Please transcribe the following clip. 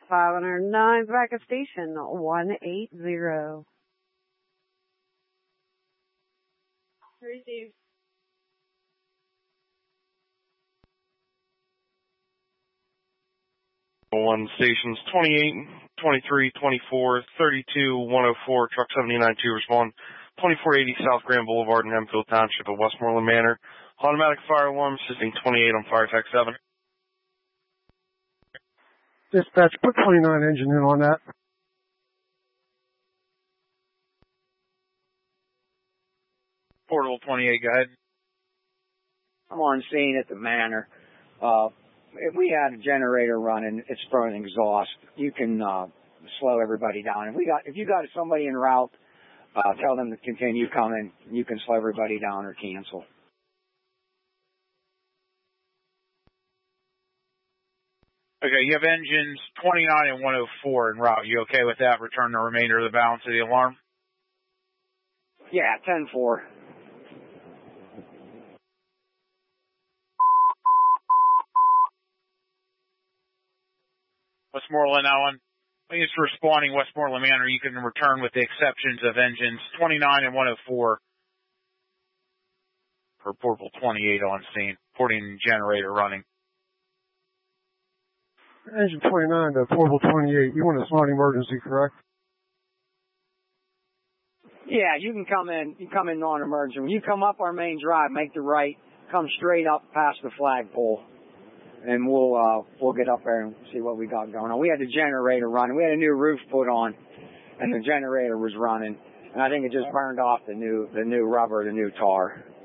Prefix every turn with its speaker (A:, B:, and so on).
A: 509, back at station 180.
B: Receive.
C: One stations 28, 23, 24, 32, 104, truck 79-2 respond. 2480 South Grand Boulevard in Hempfield Township of Westmoreland Manor. Automatic fire alarm assisting 28 on fire tech 7.
D: Dispatch, put 29 engine in on that.
E: Portable 28, go ahead.
F: I'm on scene at the manor. If we had a generator running, it's throwing exhaust. You can slow everybody down. If you got somebody en route, tell them to continue coming. You can slow everybody down or cancel.
E: Okay, you have engines 29 and 104 en route. You okay with that? Return the remainder of the balance of the alarm?
F: Yeah, 10-4.
E: Westmoreland, Allen. Thanks for responding, Westmoreland Manor. You can return with the exceptions of engines 29 and 104 for portable 28 on scene. Porting generator running.
D: Engine 29 to portable 28. You want a smart emergency, correct?
F: Yeah, you can come in. You come in non-emergency. When you come up our main drive, make the right, come straight up past the flagpole, and we'll get up there and see what we got going on. We had the generator running. We had a new roof put on, and the generator was running, and I think it just burned off the new rubber, the new tar.